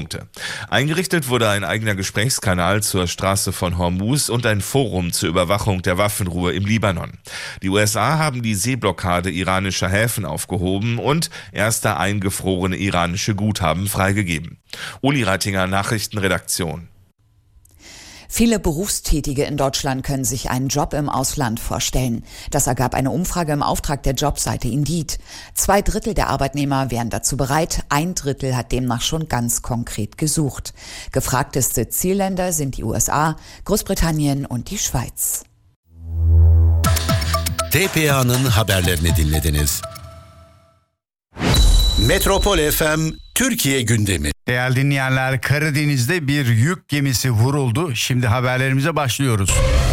Eingerichtet wurde ein eigener Gesprächskanal zur Straße von Hormuz und ein Forum zur Überwachung der Waffenruhe im Libanon. Die USA haben die Seeblockade iranischer Häfen aufgehoben und erste eingefrorene iranische Guthaben freigegeben. Uli Reitinger, Nachrichtenredaktion. Viele Berufstätige in Deutschland können sich einen Job im Ausland vorstellen. Das ergab eine Umfrage im Auftrag der Jobseite Indeed. 2/3 der Arbeitnehmer wären dazu bereit, 1/3 hat demnach schon ganz konkret gesucht. Gefragteste Zielländer sind die USA, Großbritannien und die Schweiz. TPA'nın haberlerini dinlediniz. Metropol FM Türkiye gündemi. Değerli dinleyenler, Karadeniz'de bir yük gemisi vuruldu. Şimdi haberlerimize başlıyoruz.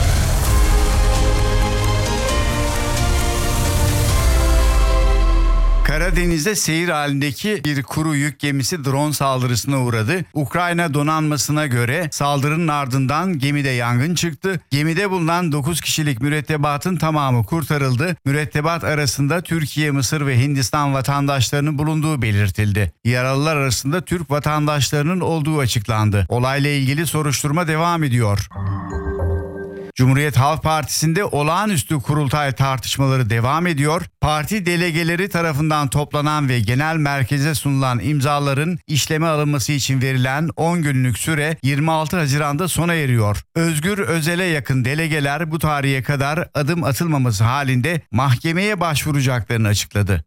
Karadeniz'de seyir halindeki bir kuru yük gemisi drone saldırısına uğradı. Ukrayna donanmasına göre saldırının ardından gemide yangın çıktı. Gemide bulunan 9 kişilik mürettebatın tamamı kurtarıldı. Mürettebat arasında Türkiye, Mısır ve Hindistan vatandaşlarının bulunduğu belirtildi. Yaralılar arasında Türk vatandaşlarının olduğu açıklandı. Olayla ilgili soruşturma devam ediyor. Cumhuriyet Halk Partisi'nde olağanüstü kurultay tartışmaları devam ediyor. Parti delegeleri tarafından toplanan ve genel merkeze sunulan imzaların işleme alınması için verilen 10 günlük süre 26 Haziran'da sona eriyor. Özgür Özel'e yakın delegeler bu tarihe kadar adım atılmaması halinde mahkemeye başvuracaklarını açıkladı.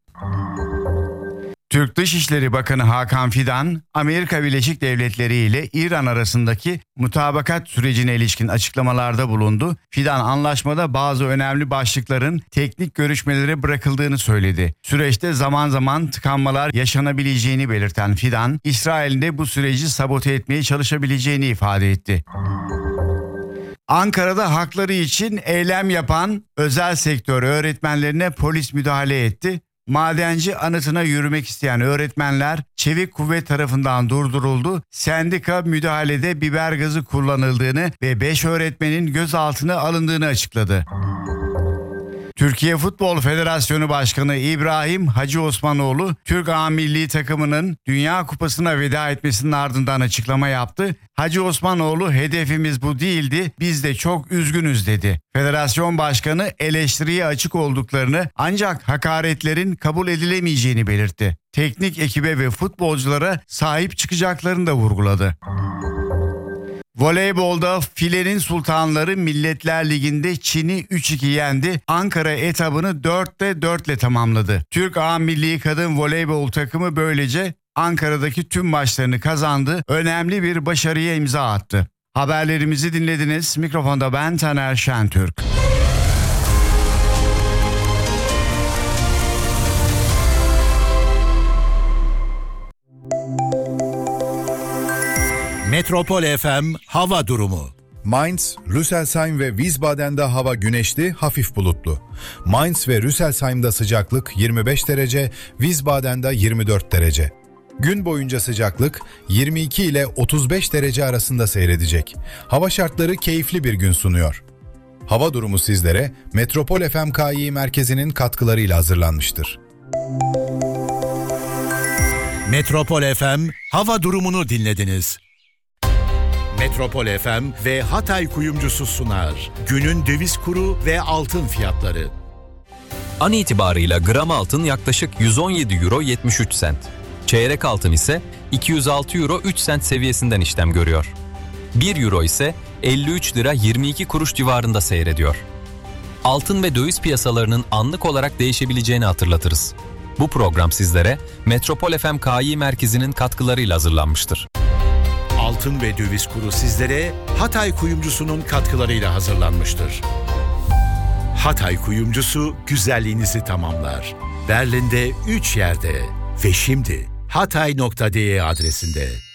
Türk Dışişleri Bakanı Hakan Fidan, Amerika Birleşik Devletleri ile İran arasındaki mutabakat sürecine ilişkin açıklamalarda bulundu. Fidan, anlaşmada bazı önemli başlıkların teknik görüşmelere bırakıldığını söyledi. Süreçte zaman zaman tıkanmalar yaşanabileceğini belirten Fidan, İsrail'in de bu süreci sabote etmeye çalışabileceğini ifade etti. Ankara'da hakları için eylem yapan özel sektör öğretmenlerine polis müdahale etti. Madenci anıtına yürümek isteyen öğretmenler Çevik Kuvvet tarafından durduruldu. Sendika müdahalede biber gazı kullanıldığını ve 5 öğretmenin gözaltına alındığını açıkladı. Türkiye Futbol Federasyonu Başkanı İbrahim Hacı Osmanoğlu, Türk A milli takımının Dünya Kupası'na veda etmesinin ardından açıklama yaptı. Hacı Osmanoğlu, hedefimiz bu değildi, biz de çok üzgünüz dedi. Federasyon Başkanı eleştiriye açık olduklarını ancak hakaretlerin kabul edilemeyeceğini belirtti. Teknik ekibe ve futbolculara sahip çıkacaklarını da vurguladı. Voleybolda filenin sultanları Milletler Ligi'nde Çin'i 3-2 yendi. Ankara etabını 4'te tamamladı. Türk A milli kadın voleybol takımı böylece Ankara'daki tüm maçlarını kazandı. Önemli bir başarıya imza attı. Haberlerimizi dinlediniz. Mikrofonda ben Taner Şentürk. Metropol FM hava durumu. Mainz, Rüsselsheim ve Wiesbaden'de hava güneşli, hafif bulutlu. Mainz ve Rüsselsheim'da sıcaklık 25 derece, Wiesbaden'da 24 derece. Gün boyunca sıcaklık 22 ile 35 derece arasında seyredecek. Hava şartları keyifli bir gün sunuyor. Hava durumu sizlere Metropol FM Kİ merkezinin katkılarıyla hazırlanmıştır. Metropol FM hava durumunu dinlediniz. Metropol FM ve Hatay Kuyumcusu sunar. Günün döviz kuru ve altın fiyatları. An itibarıyla gram altın yaklaşık 117 euro 73 sent. Çeyrek altın ise 206 euro 3 sent seviyesinden işlem görüyor. 1 euro ise 53 lira 22 kuruş civarında seyrediyor. Altın ve döviz piyasalarının anlık olarak değişebileceğini hatırlatırız. Bu program sizlere Metropol FM Kİ merkezinin katkılarıyla hazırlanmıştır. Altın ve döviz kuru sizlere Hatay Kuyumcusu'nun katkılarıyla hazırlanmıştır. Hatay Kuyumcusu güzelliğinizi tamamlar. Berlin'de 3 yerde ve şimdi hatay.de adresinde.